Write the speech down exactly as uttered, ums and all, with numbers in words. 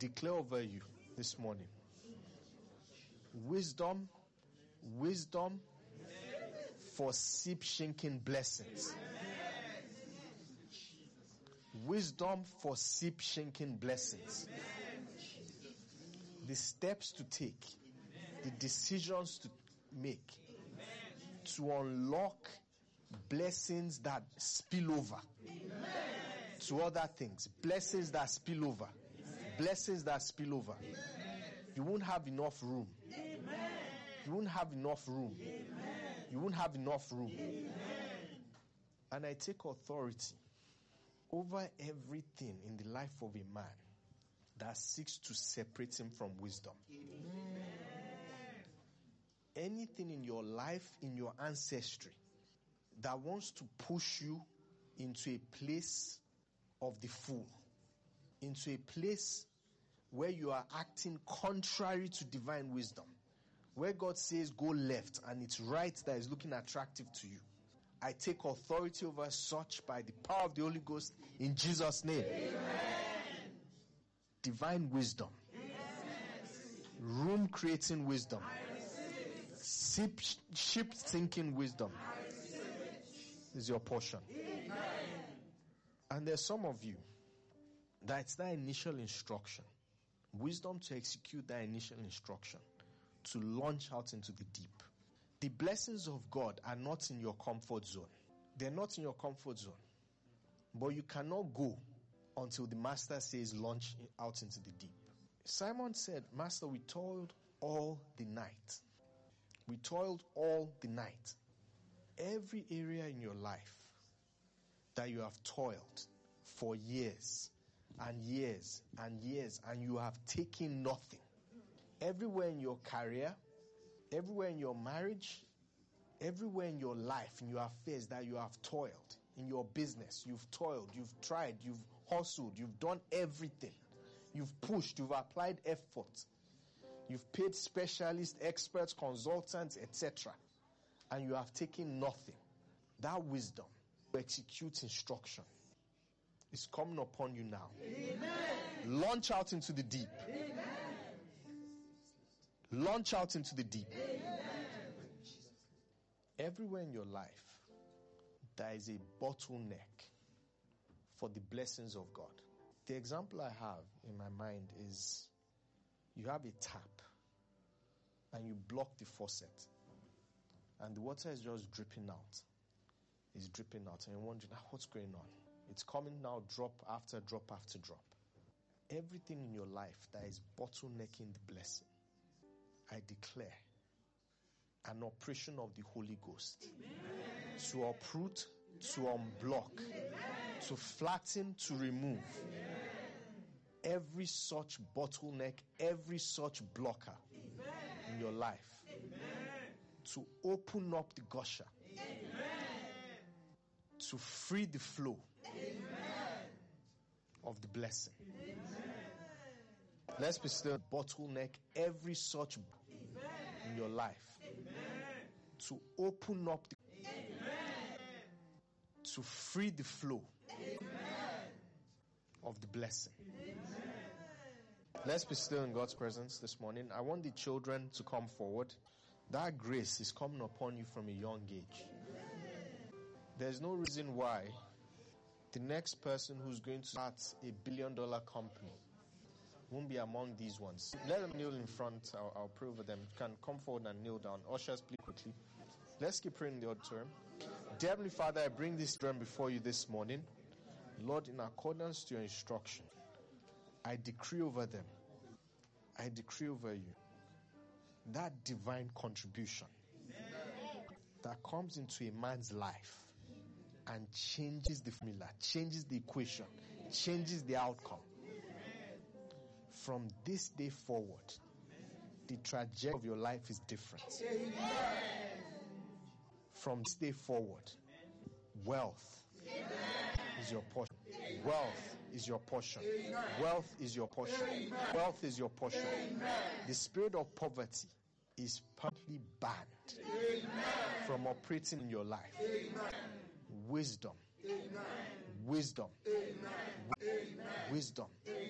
declare over you this morning. Wisdom, wisdom for sheep-shinking blessings. Wisdom for sheep-shinking blessings. The steps to take, the decisions to make to unlock blessings that spill over to other things. Blessings that spill over. Blessings that spill over. You won't have enough room. You won't have enough room. You won't have enough room. And I take authority over everything in the life of a man that seeks to separate him from wisdom. Anything in your life, in your ancestry, that wants to push you into a place of the fool, into a place where you are acting contrary to divine wisdom, where God says go left and it's right that is looking attractive to you. I take authority over such by the power of the Holy Ghost in Jesus' name. Amen. Divine wisdom. Room creating wisdom. Ship, ship thinking wisdom is your portion. Amen. And there's some of you that it's that initial instruction. Wisdom to execute that initial instruction. To launch out into the deep. The blessings of God are not in your comfort zone. They're not in your comfort zone. But you cannot go until the master says launch out into the deep. Simon said, Master, we toiled all the night. We toiled all the night. Every area in your life that you have toiled for years and years and years and you have taken nothing. Everywhere in your career, everywhere in your marriage, everywhere in your life, in your affairs that you have toiled, in your business, you've toiled, you've tried, you've hustled, you've done everything. You've pushed, you've applied effort. You've paid specialists, experts, consultants, et cetera. And you have taken nothing. That wisdom to execute instruction is coming upon you now. Amen. Launch out into the deep. Amen. Launch out into the deep. Amen. Everywhere in your life, there is a bottleneck for the blessings of God. The example I have in my mind is you have a tap and you block the faucet and the water is just dripping out. It's dripping out and you're wondering, ah, what's going on? It's coming now drop after drop after drop. Everything in your life that is bottlenecking the blessing, I declare an operation of the Holy Ghost. Amen. To uproot, to unblock, Amen. To flatten, to remove Amen. Every such bottleneck, every such blocker Amen. In your life. Amen. To open up the gusher. Amen. To free the flow Amen. Of the blessing. Amen. Let's be still. Bottleneck every such Amen. In your life. Amen. To open up the Amen. To free the flow Amen. Of the blessing. Amen. Let's be still in God's presence this morning. I want the children to come forward. That grace is coming upon you from a young age. There's no reason why the next person who's going to start a billion dollar company won't be among these ones. Let them kneel in front. I'll, I'll pray over them. You can come forward and kneel down. Ushers, please quickly. Let's keep praying in the auditorium. Dear Heavenly Father, I bring this dream before you this morning. Lord, in accordance to your instruction, I decree over them. I decree over you that divine contribution that comes into a man's life and changes the formula, changes the equation, changes the outcome. From this day forward, the trajectory of your life is different. From this day forward, wealth is your portion. Wealth is your portion. Wealth is your portion. Wealth is your portion. The spirit of poverty is permanently banned from operating in your life. Wisdom. Wisdom. Wisdom.